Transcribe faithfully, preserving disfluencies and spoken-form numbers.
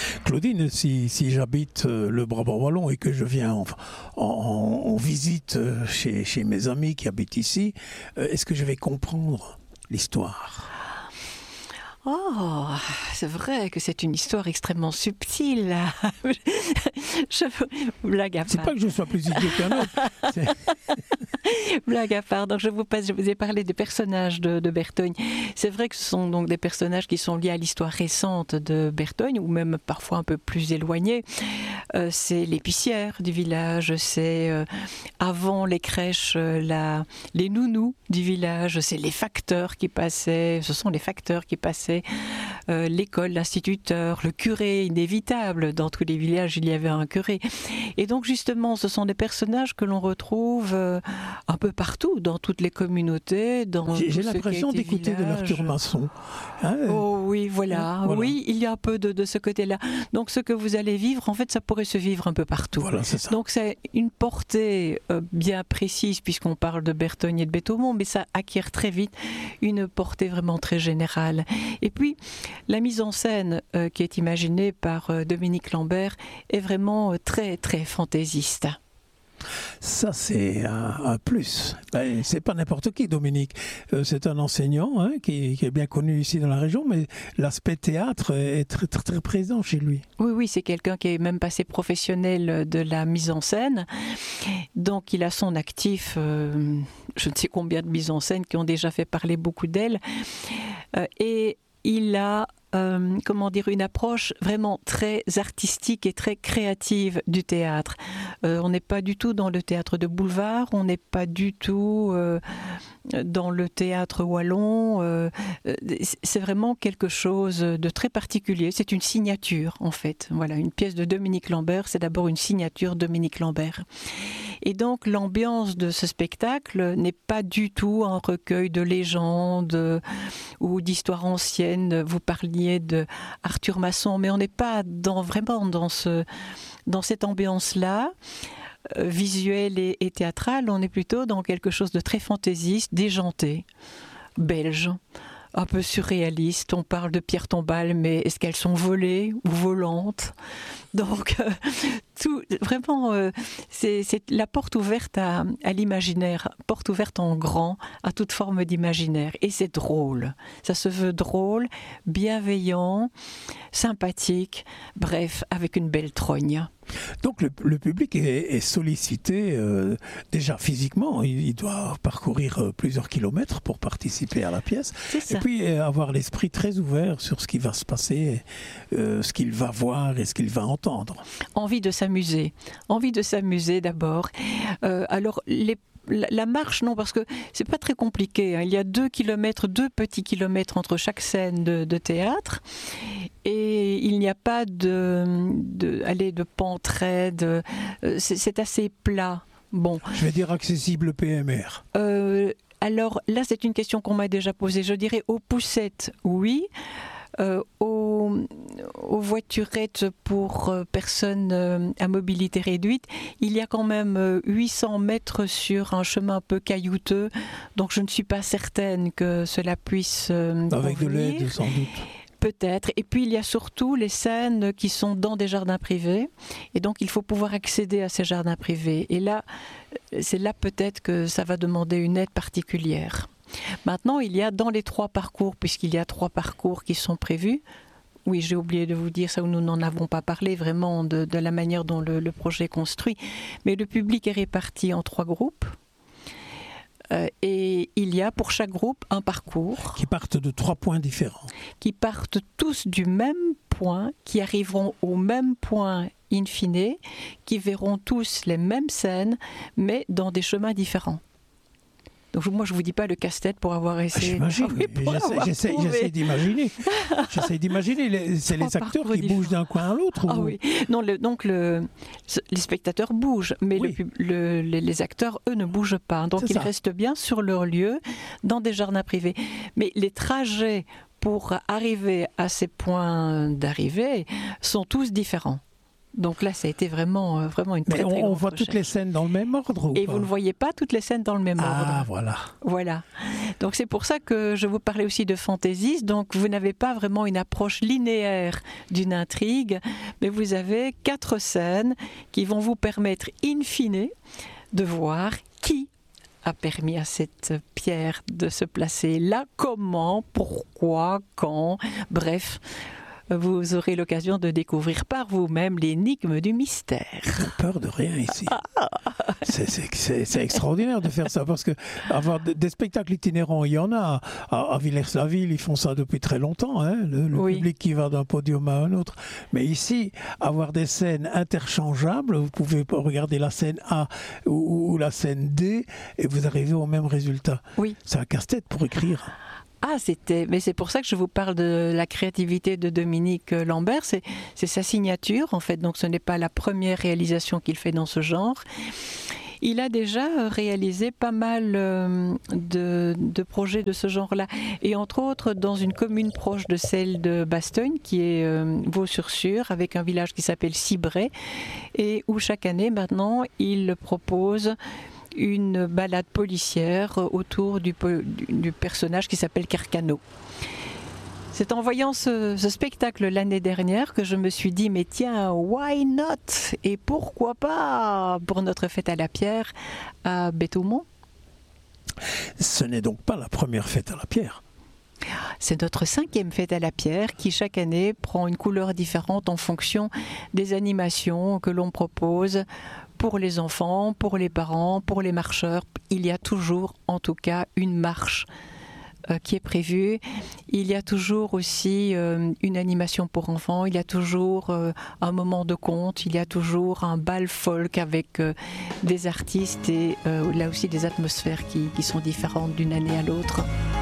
Claudine, si, si j'habite le Brabant wallon et que je viens en, en, en visite chez, chez mes amis qui habitent ici, est-ce que je vais comprendre l'histoire ? Oh, c'est vrai que c'est une histoire extrêmement subtile. Je blague à part. C'est pas que je sois plus idiot qu'un autre. C'est... Blague à part. Donc je vous passe, je vous ai parlé des personnages de, de Bertogne. C'est vrai que ce sont donc des personnages qui sont liés à l'histoire récente de Bertogne, ou même parfois un peu plus éloignés. Euh, c'est l'épicière du village, c'est euh, avant les crèches, euh, la, les nounous du village, c'est les facteurs qui passaient. Ce sont les facteurs qui passaient. Euh, l'école, l'instituteur, le curé, inévitable. Dans tous les villages, il y avait un curé. Et donc, justement, ce sont des personnages que l'on retrouve euh, un peu partout, dans toutes les communautés. Dans j'ai j'ai l'impression d'écouter de l'Arthur Masson. Hein, oh oui, voilà. voilà. Oui, il y a un peu de, de ce côté-là. Donc, ce que vous allez vivre, en fait, ça pourrait se vivre un peu partout. Voilà, c'est ça. Donc, c'est une portée euh, bien précise, puisqu'on parle de Bertogne et de Béthaumont, mais ça acquiert très vite une portée vraiment très générale. Et puis, la mise en scène euh, qui est imaginée par euh, Dominique Lambert est vraiment euh, très, très fantaisiste. Ça, c'est un, un plus. Ben, c'est pas n'importe qui, Dominique. Euh, c'est un enseignant hein, qui, qui est bien connu ici dans la région, mais l'aspect théâtre est très, très, très présent chez lui. Oui, oui, c'est quelqu'un qui est même passé professionnel de la mise en scène. Donc, il a son actif, euh, je ne sais combien de mises en scène qui ont déjà fait parler beaucoup d'elle. Euh, et il a, euh, comment dire, une approche vraiment très artistique et très créative du théâtre. Euh, on n'est pas du tout dans le théâtre de boulevard, on n'est pas du tout euh, dans le théâtre wallon. Euh, c'est vraiment quelque chose de très particulier. C'est une signature, en fait. Voilà, une pièce de Dominique Lambert, c'est d'abord une signature Dominique Lambert. Et donc, l'ambiance de ce spectacle n'est pas du tout un recueil de légendes ou d'histoires anciennes. Vous parliez de Arthur Masson, mais on n'est pas dans, vraiment dans, ce, dans cette ambiance-là, euh, visuelle et, et théâtrale. On est plutôt dans quelque chose de très fantaisiste, déjanté, belge, un peu surréaliste. On parle de pierres tombales, mais est-ce qu'elles sont volées ou volantes ? Donc, euh, tout, vraiment, euh, c'est, c'est la porte ouverte à, à l'imaginaire, porte ouverte en grand à toute forme d'imaginaire. Et c'est drôle. Ça se veut drôle, bienveillant, sympathique, bref, avec une belle trogne. Donc le, le public est, est sollicité euh, déjà physiquement, il, il doit parcourir euh, plusieurs kilomètres pour participer à la pièce, et puis euh, avoir l'esprit très ouvert sur ce qui va se passer, euh, ce qu'il va voir et ce qu'il va entendre. Envie de s'amuser, envie de s'amuser d'abord. Euh, alors les La, la marche, non, parce que c'est pas très compliqué. Hein. Il y a deux kilomètres, deux petits kilomètres entre chaque scène de, de théâtre, et il n'y a pas de, de, allez, de pente raide. C'est, c'est assez plat. Bon. Je vais dire accessible P M R. Euh, alors là, c'est une question qu'on m'a déjà posée. Je dirais aux poussettes, oui. Euh, aux, aux voiturettes pour euh, personnes euh, à mobilité réduite, il y a quand même euh, huit cents mètres sur un chemin un peu caillouteux, donc je ne suis pas certaine que cela puisse euh, avec convenir. De l'aide sans doute. Peut-être. Et puis il y a surtout les scènes qui sont dans des jardins privés, et donc il faut pouvoir accéder à ces jardins privés. Et là, c'est là peut-être que ça va demander une aide particulière. Maintenant, il y a dans les trois parcours, puisqu'il y a trois parcours qui sont prévus, oui, j'ai oublié de vous dire ça, nous n'en avons pas parlé vraiment de, de la manière dont le, le projet est construit, mais le public est réparti en trois groupes, euh, et il y a pour chaque groupe un parcours. Qui partent de trois points différents. Qui partent tous du même point, qui arriveront au même point in fine, qui verront tous les mêmes scènes, mais dans des chemins différents. Donc moi je vous dis pas le casse-tête pour avoir essayé. J'imagine, ah oui, pour j'essaie, avoir j'essaie, j'essaie d'imaginer. J'essaie d'imaginer. Les, c'est les acteurs qui différents. bougent d'un coin à l'autre. Ah ou... oui. Non, le, donc le, les spectateurs bougent, mais oui. le, le, les, les acteurs eux ne bougent pas. Donc c'est ils ça. restent bien sur leur lieu, dans des jardins privés. Mais les trajets pour arriver à ces points d'arrivée sont tous différents. Donc là, ça a été vraiment, vraiment une très, Mais on, très grande on voit recherche. toutes les scènes dans le même ordre ou Et pas? vous ne voyez pas toutes les scènes dans le même ordre. Ah, voilà. Voilà. Donc c'est pour ça que je vous parlais aussi de fantaisiste. Donc vous n'avez pas vraiment une approche linéaire d'une intrigue, mais vous avez quatre scènes qui vont vous permettre in fine de voir qui a permis à cette pierre de se placer là, comment, pourquoi, quand, bref. Vous aurez l'occasion de découvrir par vous-même l'énigme du mystère. J'ai peur de rien ici. C'est, c'est, c'est, c'est extraordinaire de faire ça, parce que avoir des spectacles itinérants, il y en a. À, à Villers-la-Ville, ils font ça depuis très longtemps, hein, le, le Oui. public qui va d'un podium à un autre. Mais ici, avoir des scènes interchangeables, vous pouvez regarder la scène A ou, ou la scène D et vous arrivez au même résultat. Oui. C'est un casse-tête pour écrire. Ah, c'était, mais c'est pour ça que je vous parle de la créativité de Dominique Lambert. C'est, c'est sa signature, en fait. Donc, ce n'est pas la première réalisation qu'il fait dans ce genre. Il a déjà réalisé pas mal de, de projets de ce genre-là. Et entre autres, dans une commune proche de celle de Bastogne, qui est euh, Vaux-sur-Sûre, avec un village qui s'appelle Cibray, et où chaque année, maintenant, il propose une balade policière autour du, du personnage qui s'appelle Carcano. C'est en voyant ce, ce spectacle l'année dernière que je me suis dit, mais tiens, why not? Et pourquoi pas pour notre fête à la pierre à Béthaumont? Ce n'est donc pas la première fête à la pierre. C'est notre cinquième fête à la pierre qui chaque année prend une couleur différente en fonction des animations que l'on propose pour les enfants, pour les parents, pour les marcheurs. Il y a toujours en tout cas une marche euh, qui est prévue. Il y a toujours aussi euh, une animation pour enfants, il y a toujours euh, un moment de conte, il y a toujours un bal folk avec euh, des artistes et euh, là aussi des atmosphères qui, qui sont différentes d'une année à l'autre.